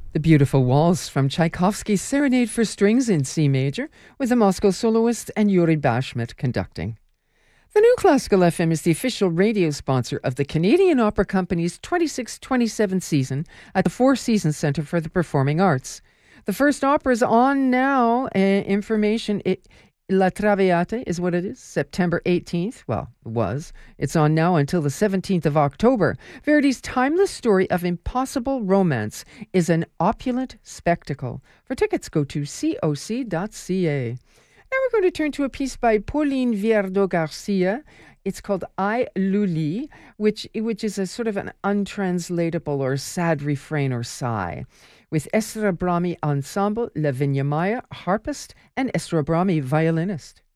The Beautiful Waltz from Tchaikovsky's Serenade for Strings in C major, with the Moscow soloist and Yuri Bashmet conducting. The New Classical FM is the official radio sponsor of the Canadian Opera Company's 26-27 season at the Four Seasons Centre for the Performing Arts. The first opera is on now. La Traviata is what it is, September 18th. Well, it was. It's on now until the 17th of October. Verdi's timeless story of impossible romance is an opulent spectacle. For tickets, go to coc.ca. Now we're going to turn to a piece by Pauline Vierdo Garcia. It's called I Luli, which is a sort of an untranslatable or sad refrain or sigh, with Esra Brahmi Ensemble, Lavinia Maya, harpist, and Esra Brahmi, violinist.